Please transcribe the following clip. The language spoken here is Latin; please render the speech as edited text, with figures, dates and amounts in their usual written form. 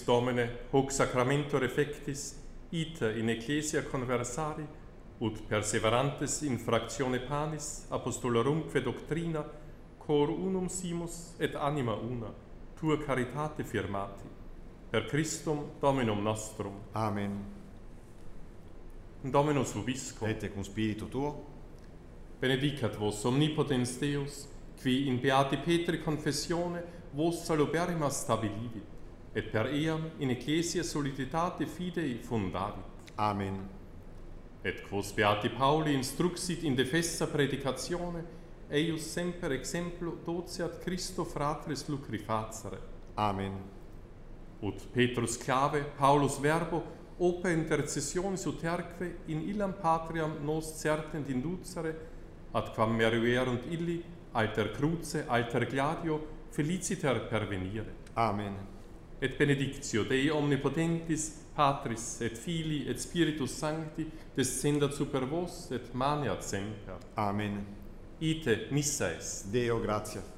Domine, hoc sacramento refectis, ite in ecclesia conversari, ut perseverantes in fractione panis, apostolarumque doctrina, cor unum simus et anima una, tua caritate firmati, per Christum Dominum nostrum. Amen. Dominus vobiscum. Et cum spiritu tuo, Benedicat vos omnipotens Deus, qui in beati Petri confessione vos saluberrima stabilivit, et per eam in ecclesia soliditate fidei fundavit. Amen. Et quos beati Pauli instruxit in defessa predicatione, eius semper exemplo doceat Christo fratris lucri facere. Amen. Ut Petrus clave, Paulus verbo, ope intercessionis uterque in illam patriam nos certent inducere, ad quam meruerunt illi, alter cruce, alter gladio, feliciter pervenire. Amen. Et benedictio Dei omnipotentis, Patris et Filii et Spiritus Sancti, descendat super vos et maneat semper. Amen. Ite missa est. Deo gratia.